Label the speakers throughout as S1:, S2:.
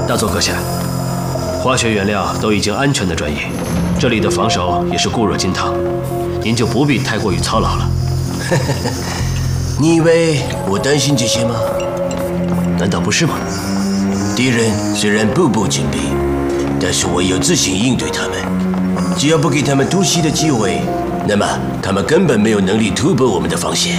S1: 大佐阁下，化学原料都已经安全的转移，这里的防守也是固若金汤，您就不必太过于操劳了。
S2: 你以为我担心这些吗？
S1: 难道不是吗？
S2: 敌人虽然步步紧逼，但是我有自信应对他们。只要不给他们突袭的机会，那么他们根本没有能力突破我们的防线。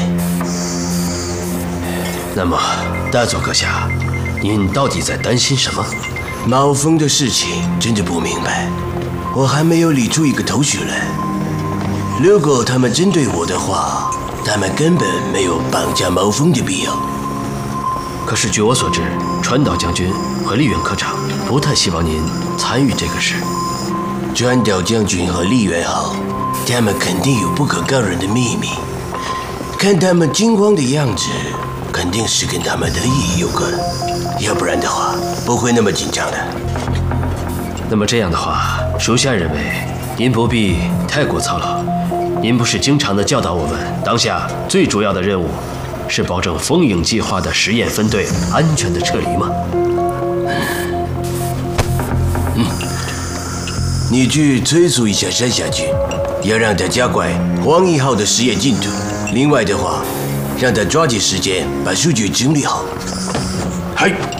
S1: 那么，大佐阁下，您到底在担心什么？
S2: 毛峰的事情真的不明白，我还没有理出一个头绪来。如果他们针对我的话，他们根本没有绑架毛峰的必要。
S1: 可是据我所知，川岛将军和立原科长不太希望您参与这个事。
S2: 川岛将军和立原好，他们肯定有不可告人的秘密。看他们惊慌的样子，肯定是跟他们的利益有关，要不然的话不会那么紧张的。
S1: 那么这样的话，属下认为您不必太过操劳。您不是经常地教导我们，当下最主要的任务是保证风影计划的实验分队安全的撤离吗？
S2: 你去催促一下山下君，要让他加快黄一号的实验进度。另外的话，让他抓紧时间把数据整理好。
S1: 嗨。